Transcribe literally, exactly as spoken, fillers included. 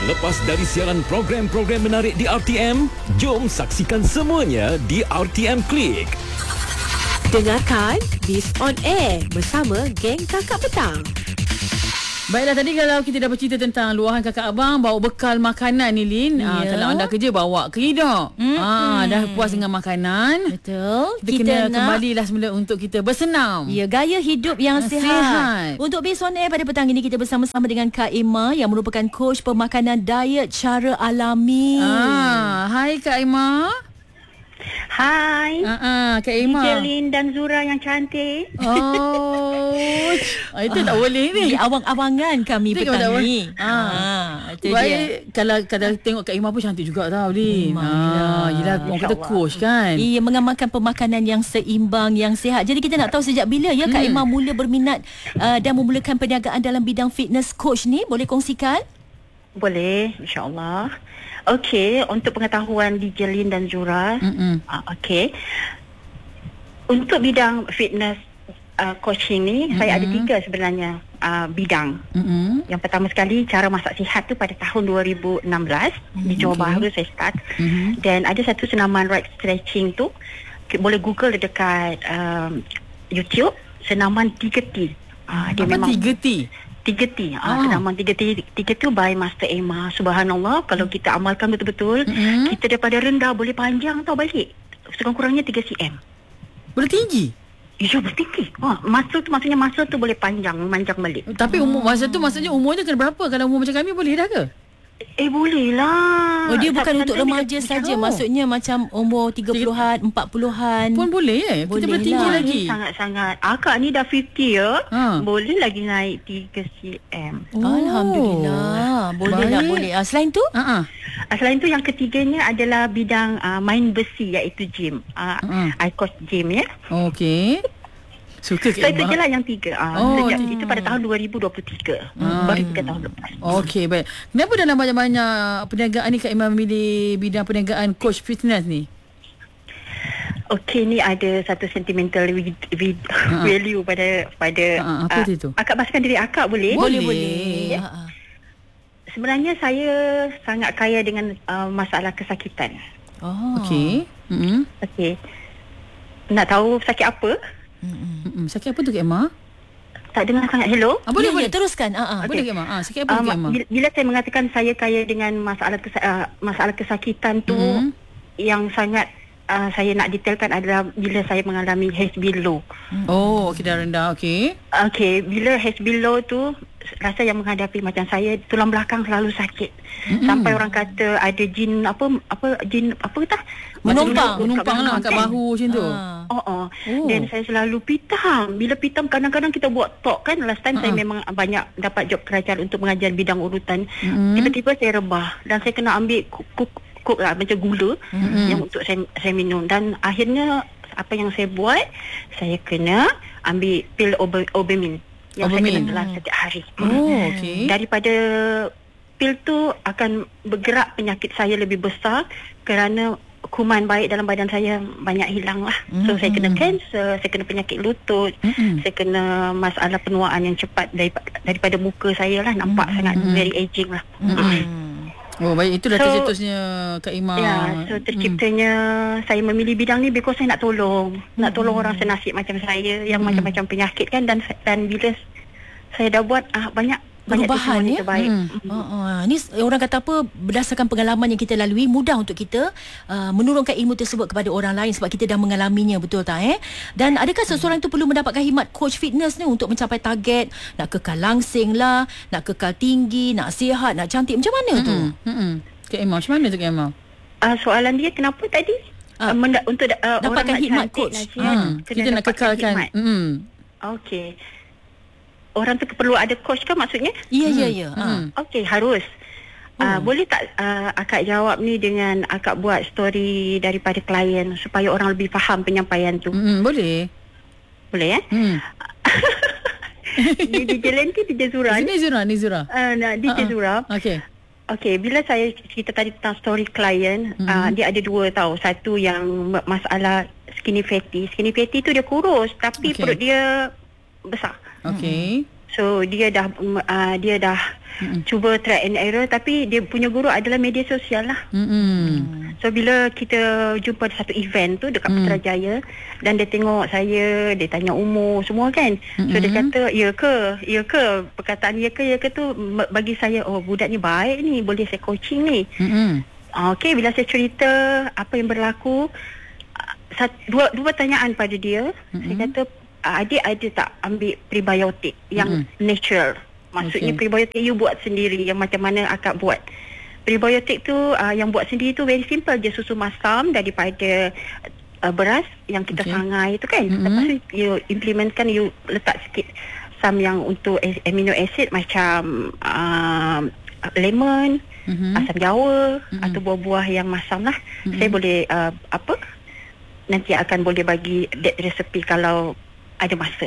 Lepas dari siaran program-program menarik di R T M, jom saksikan semuanya di R T M Click. Dengarkan Biz On Air bersama geng Kakak Petang. Baiklah, tadi kalau kita dah bercerita tentang luahan kakak abang bawa bekal makanan ni, Lin. Ya. Ah, kalau anda kerja bawa ke hidup. Mm-mm. Ah, dah puas dengan makanan. Betul. Kita, kita kena kembalilah semula untuk kita bersenam. Ya, gaya hidup yang Ah, sihat. sihat. Untuk Biz On Air pada petang ini kita bersama-sama dengan Kak Emma yang merupakan coach pemakanan diet cara alami. Ah, hai Kak Emma. Hai, Ah, ah, Kak Emma. Jelin dan Zura yang cantik. Oh, ah, itu tak boleh ni. Di awang-awangan kami Itu petang tak boleh. ni. Ah. itu dia. Baik, kalau kalau tengok Kak Emma pun cantik juga tau, Lin. Hmm, Ah, yelah, orang kata InsyaAllah. coach kan. Ia mengamalkan pemakanan yang seimbang, yang sihat. Jadi kita nak tahu sejak bila ya Kak Hmm. Emma mula berminat uh, dan memulakan perniagaan dalam bidang fitness coach ni? Boleh kongsikan? Boleh, insyaAllah. Okey, untuk pengetahuan di Jelin dan Zura. Mm-mm. Uh, Okey. Untuk bidang fitness uh, coaching ni, mm-hmm. saya ada tiga sebenarnya uh, bidang. Mm-mm. Yang pertama sekali, cara masak sihat tu pada tahun dua ribu enam belas. Mm, di Johor okay. Bahru saya start. Mhm. Dan ada satu senaman right stretching tu. K- Boleh Google dekat um, YouTube. Senaman tiga T. Uh, dia Apa memang tiga T? Tiga T. Ah. Ah. Senaman tiga T. Tiga tu by Master Emma. Subhanallah. Kalau kita amalkan betul-betul, Mm-hmm. kita daripada rendah boleh panjang tau balik. Sekurang-kurangnya tiga sentimeter. Boleh tinggi. Ya, bertinggi. Wah, masa tu maksudnya masa tu boleh panjang, memanjang balik. Tapi umur masa tu maksudnya umurnya kena berapa? Kalau umur macam kami boleh dah ke? Eh, boleh lah. Oh, dia bukan Sampai- untuk sampai remaja bila- saja. Oh. Maksudnya macam umur tiga puluhan, empat puluhan. Pun boleh eh? Kita Boleh boleh tinggi lah. lagi. Ni sangat-sangat. Akak ni dah lima puluh ya. Ha. Boleh lagi naik tiga sentimeter. Oh, Alhamdulillah. Boleh lah, Baik. boleh. Ah, selain tu? Ha ah. Uh, selain tu yang ketiganya adalah bidang uh, main besi iaitu gym. Uh, Mm. I coach gym ya. Okey. Suka So Kak itu Emma. je lah yang tiga. Uh, Oh, sejak tu. itu pada tahun dua ribu dua puluh tiga. Ah, Baru itu. tiga tahun lepas. Okey, baik. Kenapa dalam banyak-banyak perniagaan ni Kak Emma memilih bidang perniagaan coach fitness ni? Okey, ni ada satu sentimental vid, vid, Ha. value pada pada Ha, apa ah, itu? Akak bahaskan diri akak boleh? Boleh. Boleh. Ha, ha. Sebenarnya saya sangat kaya dengan uh, masalah kesakitan. Oh. Okey. Hmm. Okey. Nak tahu sakit apa? Hmm. Sakit apa tu Kak Emma? Tak dengar sangat. Hello? Ah, boleh ya, boleh. ya, teruskan. Ah, ah. Boleh Kak Emma? Ah, sakit apa tu Um, Kak Emma? bila, bila saya mengatakan saya kaya dengan masalah kesa, uh, masalah kesakitan tu, Mhm. yang sangat uh, saya nak detailkan adalah bila saya mengalami H B low. Oh, okey, dah rendah. Okey. Okey, bila H B low tu, rasa yang menghadapi macam saya, tulang belakang selalu sakit. Mm-mm. Sampai orang kata ada jin apa apa jin apa kata? Menumpang. Menumpang lah kat kan? bahu macam tu. Ah. Oh, oh. Oh. Dan saya selalu pitam. Bila pitam kadang-kadang kita buat talk kan. Last time uh-huh. saya memang banyak dapat job kerajaan untuk mengajar bidang urutan. Mm-hmm. Tiba-tiba saya rebah dan saya kena ambil kuk, kuk, kuk lah, macam gula Mm-hmm. yang untuk saya, saya minum. Dan akhirnya apa yang saya buat, saya kena ambil pil Obe- Obemin yang Obemin. saya kena telan setiap hari. Oh, okey. Daripada pil tu akan bergerak penyakit saya lebih besar kerana kuman baik dalam badan saya banyak hilang lah. So saya kena kanser, saya kena penyakit lutut, Mm-mm. saya kena masalah penuaan yang cepat daripada, daripada muka saya lah. Nampak sangat very aging lah. Oh, baik. Itu dah So, tercetusnya Kak Emma. Ya, so terciptanya saya memilih bidang ni because saya nak tolong. Nak tolong orang senasib macam saya yang macam-macam penyakit kan. Dan dan bila saya dah buat ah, banyak banyak Perubahan, testimoni ya? terbaik. Hmm. Mm. Uh, uh, ni orang kata apa, berdasarkan pengalaman yang kita lalui, mudah untuk kita uh, menurunkan ilmu tersebut kepada orang lain sebab kita dah mengalaminya, betul tak eh? Dan adakah seseorang tu perlu mendapatkan khidmat coach fitness ni untuk mencapai target, nak kekal langsing lah, nak kekal tinggi, nak sihat, nak cantik, macam mana tu? Hmm. Hmm. Kak Emma, macam mana tu Kak Emma? Uh, soalan dia kenapa tadi? Ah, Uh, menda- untuk uh, dapatkan orang nak khidmat cantik, coach. nak sihat, Hmm. kena Kita nak dapatkan kekalkan. khidmat. Hmm. Okey. Orang tu perlu ada coach kan maksudnya? Ya, ya, ya. Hmm. Ah. Okey, harus. Uh, boleh tak uh, akak jawab ni dengan akak buat story daripada klien supaya orang lebih faham penyampaian tu? Hmm. Boleh. Boleh eh? Hmm. Di D J Len ke D J Zura ni? Sini Zura, ni Zura. Uh, nah, D J Ah, ah. Zura. Okey. Okey, bila saya cerita tadi tentang story klien, mm-hmm. uh, dia ada dua tau. Satu yang masalah skinny fatty. Skinny fatty tu dia kurus tapi Okey. perut dia besar. Okey. So dia dah uh, dia dah mm-hmm. cuba try and error, tapi dia punya guru adalah media sosial lah. Mm-hmm. So bila kita jumpa satu event tu dekat mm. Putrajaya, dan dia tengok saya, dia tanya umur semua kan. Mm-hmm. So dia kata, ya ke? Ya ke? Perkataan ya ke? Ya ke tu bagi saya, oh budak ni baik ni, boleh saya coaching ni. Mm-hmm. Okey, bila saya cerita apa yang berlaku, dua dua pertanyaan pada dia. Mm-hmm. Saya kata, adik ada tak ambil prebiotik yang mm-hmm. natural? Maksudnya okay. prebiotik you buat sendiri, yang macam mana akak buat. Prebiotik tu uh, yang buat sendiri tu very simple, dia susu masam daripada uh, beras yang kita okay. sangai tu kan. Mm-hmm. Lepas tu you implementkan, you letak sikit some yang untuk amino acid macam uh, lemon, mm-hmm. asam jawa, mm-hmm. atau buah-buah yang masam lah. Mm-hmm. Saya boleh uh, apa nanti akan boleh bagi that recipe kalau ada masa.